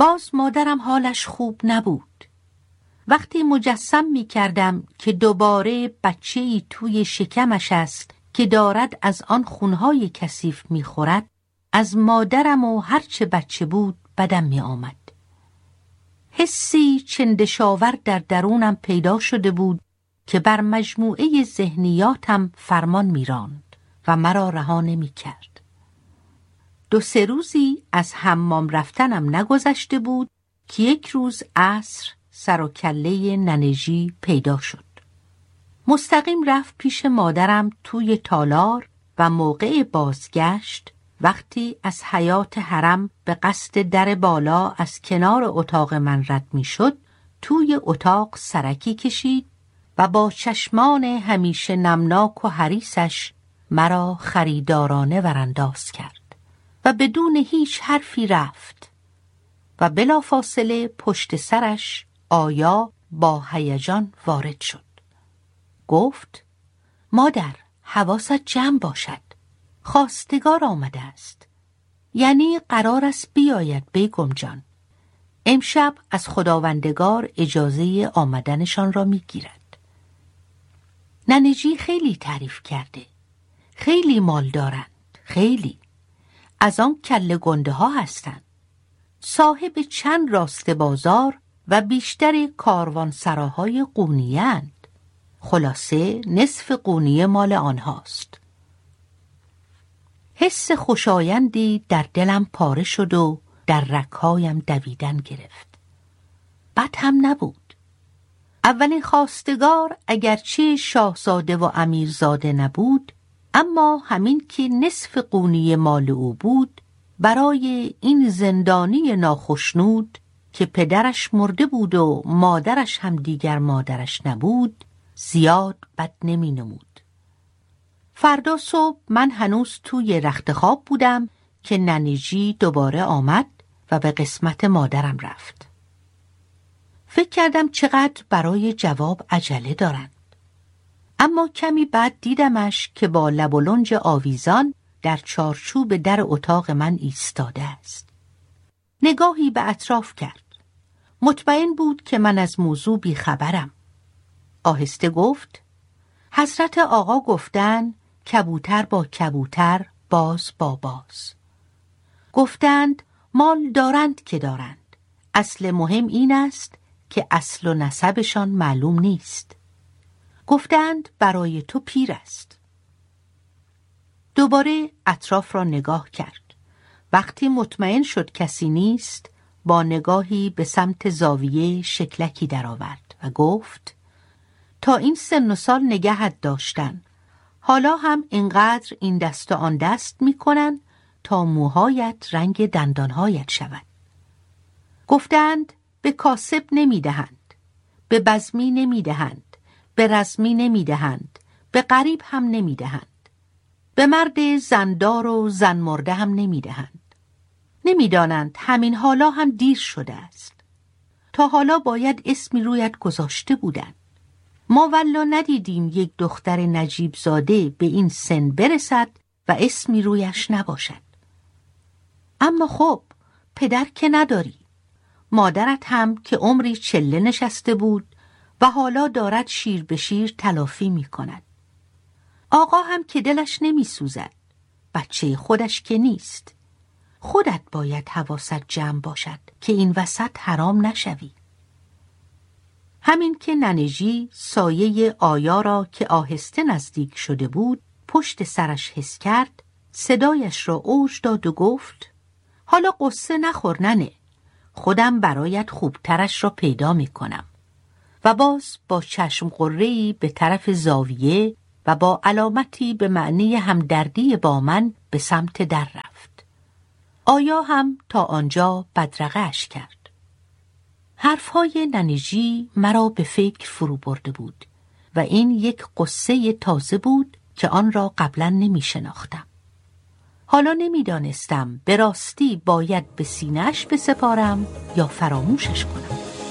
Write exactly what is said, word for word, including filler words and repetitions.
باز مادرم حالش خوب نبود. وقتی مجسم می کردم که دوباره بچه‌ای توی شکمش است که دارد از آن خونهای کثیف می خورد، از مادرم و هرچه بچه بود بدم می آمد. حسی چندشاور در درونم پیدا شده بود که بر مجموعه ذهنیاتم فرمان می راند و مرا رها نمی کرد. دو سه روزی از حمام رفتنم نگذشته بود که یک روز عصر سر و کله ننجی پیدا شد. مستقیم رفت پیش مادرم توی تالار و موقع بازگشت، وقتی از حیاط حرم به قصد در بالا از کنار اتاق من رد می شد، توی اتاق سرکی کشید و با چشمان همیشه نمناک و حریصش مرا خریدارانه ورانداز کرد و بدون هیچ حرفی رفت و بلافاصله پشت سرش آیا با هیجان وارد شد. گفت: مادر، حواست جمع باشد، خواستگار آمده است. یعنی قرار است بیاید بیگم جان. امشب از خداوندگار اجازه آمدنشان را میگیرد. ننجی خیلی تعریف کرده. خیلی مال دارند، خیلی. از آن کله گنده ها هستند. صاحب چند راست بازار و بیشتر کاروانسراهای قونیه اند. خلاصه نصف قونیه مال آنهاست. حس خوشایندی در دلم پاره شد و در رگ‌هایم دویدن گرفت. بد هم نبود. اولین خواستگار اگرچه شاهزاده و امیرزاده نبود، اما همین که نصف قونیه مال او بود، برای این زندانی ناخشنود که پدرش مرده بود و مادرش هم دیگر مادرش نبود، زیاد بد نمی نمود. فردا صبح من هنوز توی رخت خواب بودم که ننجی دوباره آمد و به قسمت مادرم رفت. فکر کردم چقدر برای جواب عجله دارند. اما کمی بعد دیدمش که با لب و لنج آویزان در چارچوب در اتاق من ایستاده است. نگاهی به اطراف کرد. مطمئن بود که من از موضوع بی خبرم. آهسته گفت: حضرت آقا گفتن کبوتر با کبوتر، باز با باز. گفتند مال دارند که دارند. اصل مهم این است که اصل و نسبشان معلوم نیست. گفتند برای تو پیر است. دوباره اطراف را نگاه کرد. وقتی مطمئن شد کسی نیست، با نگاهی به سمت زاویه شکلکی درآورد و گفت: تا این سن و سال نگهت داشتن، حالا هم اینقدر این دست و آن دست میکنن تا موهایت رنگ دندانهایت شود. گفتند به کاسب نمیدهند، به بزمی نمیدهند، به رزمی نمیدهند، به غریب هم نمیدهند، به مرد زندار و زن مرده هم نمیدهند. نمیدانند همین حالا هم دیر شده است. تا حالا باید اسمی رویت گذاشته بودند. ما والا ندیدیم یک دختر نجیب زاده به این سن برسد و اسمی رویش نباشد. اما خب پدر که نداری. مادرت هم که عمری چله نشسته بود و حالا دارد شیر به شیر تلافی می کند. آقا هم که دلش نمی سوزد. بچه خودش که نیست. خودت باید حواست جمع باشد که این وسط حرام نشوی. همین که ننجی سایه آیا را که آهسته نزدیک شده بود پشت سرش حس کرد، صدایش را اوج داد و گفت: حالا قصه نخور ننه، خودم برایت خوبترش را پیدا می کنم. و باز با چشم قره‌ای به طرف زاویه و با علامتی به معنی همدردی با من به سمت در رفت. آیا هم تا آنجا بدرقه‌اش کرد. حرفهای ننجی مرا به فکر فرو برده بود و این یک قصه تازه بود که آن را قبلا نمی شناختم. حالا نمی دانستم به راستی باید به سینه‌اش بسپارم یا فراموشش کنم.